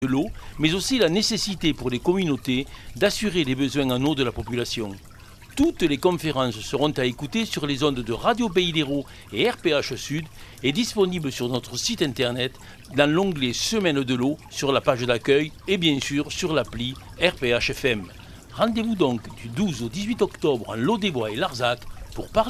de l'eau, mais aussi la nécessité pour les communautés d'assurer les besoins en eau de la population. Toutes les conférences seront à écouter sur les ondes de Radio Pays d'Hérault et RPH Sud et disponibles sur notre site internet dans l'onglet Semaine de l'eau sur la page d'accueil et bien sûr sur l'appli RPH FM. Rendez-vous donc du 12 au 18 octobre en Lot-des-Bois et Larzac pour parler